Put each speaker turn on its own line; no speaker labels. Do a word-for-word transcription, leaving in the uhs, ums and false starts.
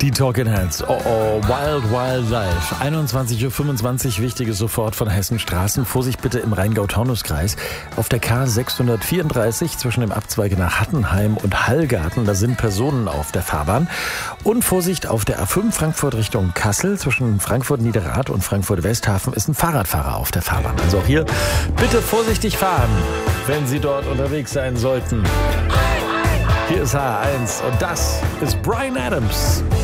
Die Talking Heads. Oh oh, Wild Wild Life. einundzwanzig Uhr fünfundzwanzig, wichtiges sofort von Hessenstraßen. Vorsicht bitte im Rheingau-Taunus-Kreis. Auf der K sechshundertvierunddreißig zwischen dem Abzweige nach Hattenheim und Hallgarten, da sind Personen auf der Fahrbahn. Und Vorsicht auf der A fünf Frankfurt Richtung Kassel. Zwischen Frankfurt-Niederrad und Frankfurt-Westhafen ist ein Fahrradfahrer auf der Fahrbahn. Also auch hier bitte vorsichtig fahren, wenn Sie dort unterwegs sein sollten. Hier ist H eins und das ist Bryan Adams.